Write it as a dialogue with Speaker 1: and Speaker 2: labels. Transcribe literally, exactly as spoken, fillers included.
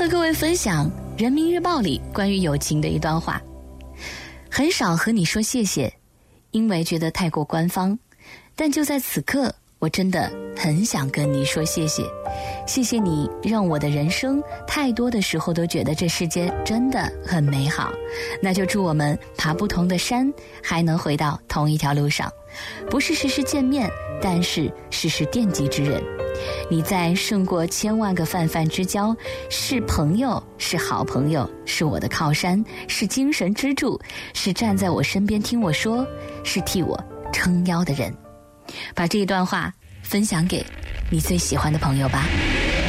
Speaker 1: 和各位分享人民日报里关于友情的一段话。很少和你说谢谢，因为觉得太过官方，但就在此刻，我真的很想跟你说谢谢。谢谢你让我的人生太多的时候都觉得这世界真的很美好。那就祝我们爬不同的山，还能回到同一条路上，不是时时见面，但是时时惦记之人。你在胜过千万个泛泛之交，是朋友，是好朋友，是我的靠山，是精神支柱，是站在我身边听我说，是替我撑腰的人。把这一段话分享给你最喜欢的朋友吧。